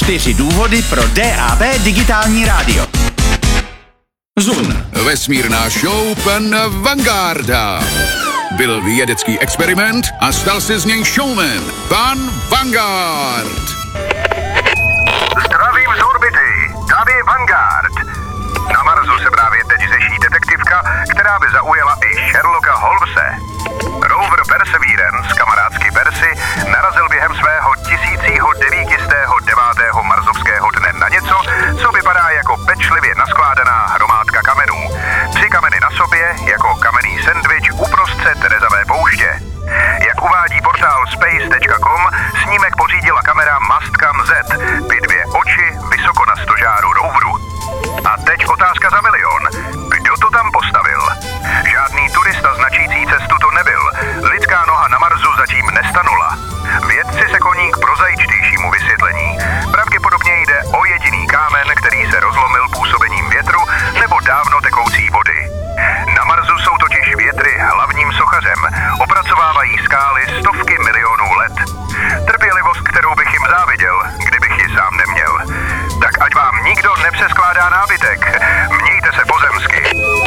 4 důvody pro DAB digitální rádio. Zun. Vesmírná show pana Vangarda. Byl vědecký experiment a stal se z něj showman. Pan Vanguard. Zdravím z orbity. Tady je Vanguard. Na Marsu se právě teď řeší detektivka, která by zaujala i Sherlocka Holmese. Rover Perseverance, kamarádsky Percy, narazil během svého 1009. marsovského dne na něco, co vypadá jako pečlivě naskládaná hromádka kamenů. 3 kameny na sobě, jako kamenný sendvič uprostřed rezavé pouště. Jak uvádí portál space.com, snímek pořídila kamera Mastcam Z,